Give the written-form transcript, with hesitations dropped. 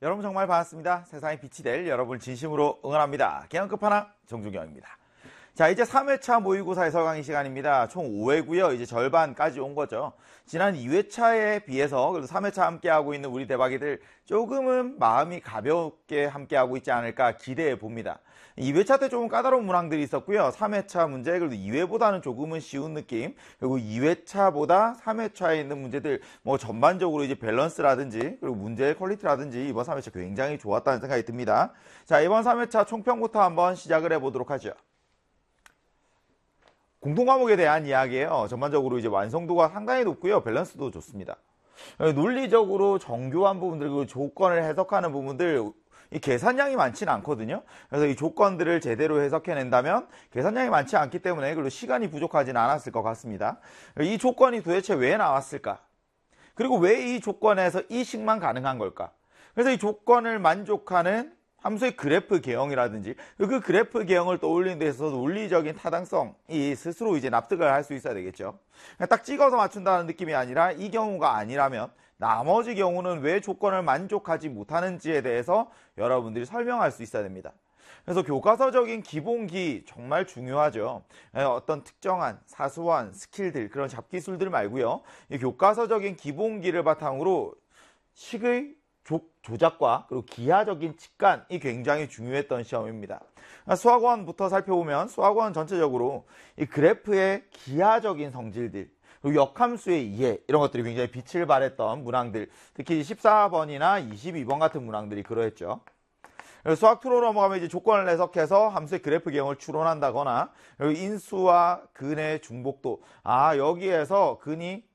여러분 정말 반갑습니다. 세상에 빛이 될 여러분을 진심으로 응원합니다. 개헌 끝판왕 정준경입니다. 자, 이제 3회차 모의고사 해설 강의 시간입니다. 총 5회고요. 이제 절반까지 온 거죠. 지난 2회차에 비해서 그래도 3회차 함께하고 있는 우리 대박이들 조금은 마음이 가볍게 함께하고 있지 않을까 기대해 봅니다. 2회차 때 조금 까다로운 문항들이 있었고요. 3회차 문제 그래도 2회보다는 조금은 쉬운 느낌. 그리고 2회차보다 3회차에 있는 문제들 뭐 전반적으로 이제 밸런스라든지 그리고 문제의 퀄리티라든지 이번 3회차 굉장히 좋았다는 생각이 듭니다. 자, 이번 3회차 총평부터 한번 시작을 해보도록 하죠. 공통과목에 대한 이야기예요. 전반적으로 이제 완성도가 상당히 높고요. 밸런스도 좋습니다. 논리적으로 정교한 부분들, 그리고 조건을 해석하는 부분들, 이 계산량이 많지는 않거든요. 그래서 이 조건들을 제대로 해석해낸다면 계산량이 많지 않기 때문에 그리고 시간이 부족하지는 않았을 것 같습니다. 이 조건이 도대체 왜 나왔을까? 그리고 왜 이 조건에서 이식만 가능한 걸까? 그래서 이 조건을 만족하는 함수의 그래프 개형이라든지 그 그래프 개형을 떠올리는 데 있어서 논리적인 타당성이 스스로 이제 납득을 할 수 있어야 되겠죠. 딱 찍어서 맞춘다는 느낌이 아니라 이 경우가 아니라면 나머지 경우는 왜 조건을 만족하지 못하는지에 대해서 여러분들이 설명할 수 있어야 됩니다. 그래서 교과서적인 기본기 정말 중요하죠. 어떤 특정한 사소한 스킬들, 그런 잡기술들 말고요. 이 교과서적인 기본기를 바탕으로 식의 조작과 그리고 기하적인 직관이 굉장히 중요했던 시험입니다. 수학원부터 살펴보면 수학원 전체적으로 이 그래프의 기하적인 성질들 그리고 역함수의 이해 이런 것들이 굉장히 빛을 발했던 문항들, 특히 14번이나 22번 같은 문항들이 그러했죠. 수학 투로 넘어가면 이제 조건을 해석해서 함수의 그래프 개형을 추론한다거나 그리고 인수와 근의 중복도 여기에서 근이